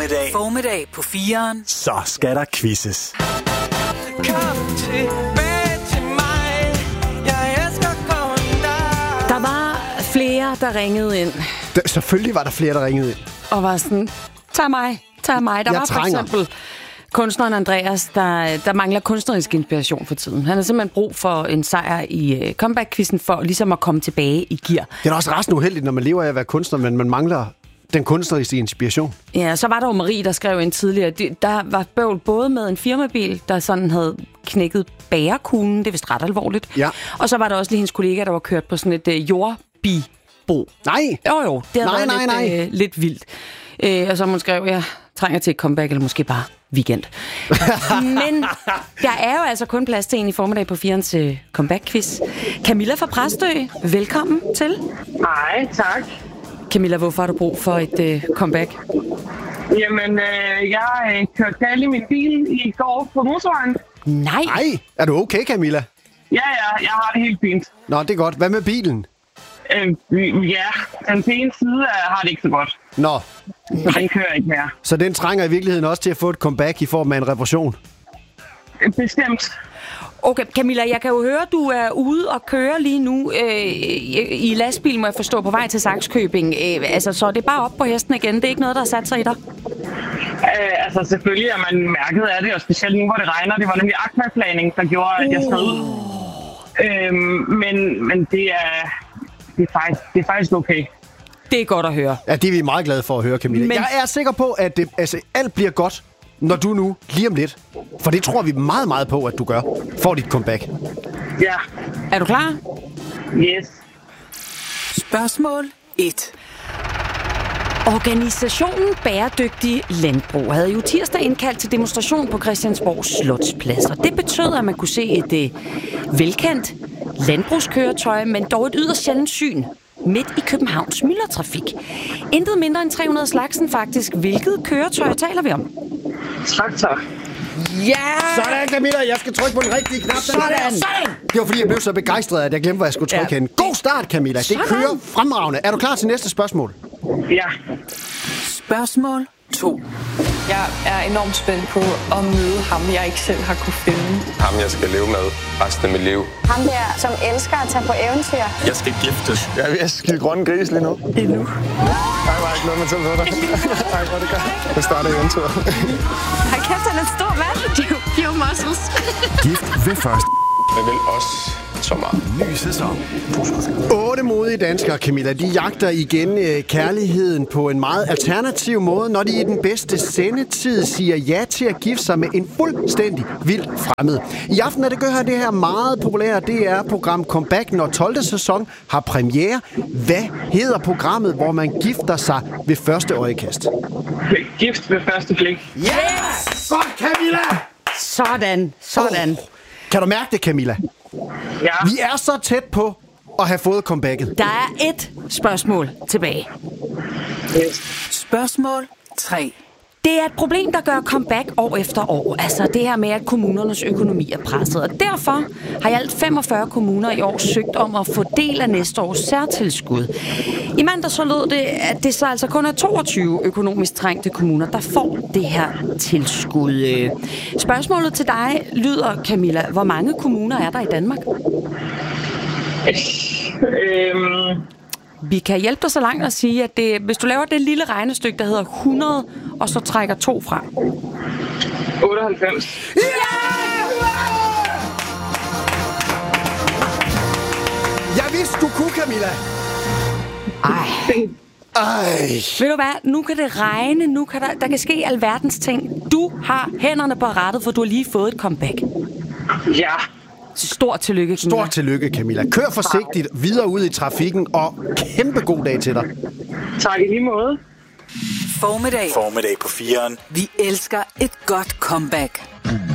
Formiddag på 4'eren. Så skal der quizzes. Der var flere, der ringede ind. Selvfølgelig var der flere, der ringede ind. Og var sådan, tag mig. Der var for eksempel kunstneren Andreas, der mangler kunstnerisk inspiration for tiden. Han har simpelthen brug for en sejr i comeback-quizzen for ligesom at komme tilbage i gear. Det er også resten uheldigt, når man lever af at være kunstner, men man mangler den kunstneriske inspiration. Ja, så var der jo Marie, der skrev ind tidligere. Der var bøvl både med en firmabil, der sådan havde knækket bærekuglen. Det er vist ret alvorligt. Ja. Og så var der også lige hendes kollega, der var kørt på sådan et jordbibo. Nej! Jo, det havde været lidt vildt. Og så hun skrev, jeg trænger til et comeback, eller måske bare weekend. Men der er jo altså kun plads til en i formiddag på 4'erens comeback-quiz. Camilla fra Præstø, velkommen til. Hej, tak. Camilla, hvorfor har du brug for et comeback? Jamen, jeg kørte galt i min bil i går på motorvejen. Nej! Er du okay, Camilla? Ja, jeg har det helt fint. Nå, det er godt. Hvad med bilen? Ja, den ene side har det ikke så godt. Nå. Den kører ikke mere. Så den trænger i virkeligheden også til at få et comeback i form af en reparation? Bestemt. Okay, Camilla, jeg kan jo høre, at du er ude og køre lige nu i lastbil, må jeg forstå, på vej til Sakskøbing. Så det er bare op på hesten igen. Det er ikke noget, der har sat sig i dig? Selvfølgelig er man mærket af det, og specielt nu, hvor det regner. Det var nemlig akvaplaning, der gjorde, at jeg sad ud. Men det er faktisk okay. Det er godt at høre. Ja, det er vi meget glade for at høre, Camilla. Men jeg er sikker på, at alt bliver godt, når du nu lige om lidt, for det tror vi meget, meget på, at du gør, får dit comeback. Ja. Er du klar? Yes. Spørgsmål 1. Organisationen Bæredygtig Landbrug havde jo tirsdag indkaldt til demonstration på Christiansborg Slotsplads. Og det betød, at man kunne se et velkendt landbrugskøretøj, men dog et yderst sjældent syn midt i Københavns myldretrafik. Intet mindre end 300 slagsen faktisk. Hvilket køretøj taler vi om? Traktor. Ja! Sådan, Camilla. Jeg skal trykke på den rigtige knap. Sådan! Det var fordi, jeg blev så begejstret, at jeg glemte, hvad jeg skulle trykke hen. God start, Camilla. Det kører fremragende. Er du klar til næste spørgsmål? Ja. Spørgsmål 2. Jeg er enormt spændt på at møde ham, jeg ikke selv har kunne finde. Ham, jeg skal leve med resten af mit liv. Ham der, som elsker at tage på eventyr. Jeg skal giftes. Jeg er ved at skide grønne gris lige nu. Endnu. Jeg var ikke noget med til at dig. Tak for det godt. Jeg starter eventyr. Har kæft, han er stor, hvad? De er jo muscles. Gift ved først. Jeg vil også så meget. Ny sæson. 8 modige danskere, Camilla, de jagter igen kærligheden på en meget alternativ måde, når de i den bedste sendetid siger ja til at gifte sig med en fuldstændig vild fremmed. I aften er det her meget populære DR-program Comeback, når 12. sæson har premiere. Hvad hedder programmet, hvor man gifter sig ved første øjekast? Gift ved første blik. Yes! Godt, Camilla! Sådan. Kan du mærke det, Camilla? Ja. Vi er så tæt på at have fået comebacket. Der er et spørgsmål tilbage. Yes. Spørgsmål 3. Det er et problem, der gør comeback år efter år. Altså det her med, at kommunernes økonomi er presset. Og derfor har i alt 45 kommuner i år søgt om at få del af næste års særtilskud. I mandag så lød det, at det så altså kun er 22 økonomisk trængte kommuner, der får det her tilskud. Spørgsmålet til dig lyder, Camilla, hvor mange kommuner er der i Danmark? Vi kan hjælpe dig så langt at sige, at hvis du laver det lille regnestykke, der hedder 100, og så trækker 2 fra. 98. Ja! Jeg vidste, du kunne, Camilla. Ej. Ved du hvad? Nu kan det regne. Nu kan der kan ske alverdens ting. Du har hænderne på rattet, for du har lige fået et comeback. Ja. Stort tillykke, Camilla. Stort tillykke, Camilla. Kør forsigtigt videre ud i trafikken, og kæmpe god dag til dig. Tak i lige måde. Formiddag på 4'eren. Vi elsker et godt comeback.